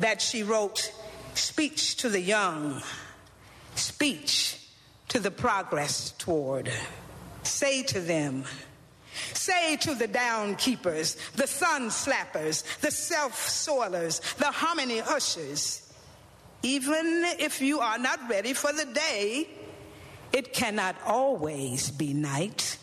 that she wrote, "Speech to the young, speech to the progress toward. Say to them, say to the downkeepers, the sun slappers, the self-soilers, the hominy ushers, even if you are not ready for the day, it cannot always be night.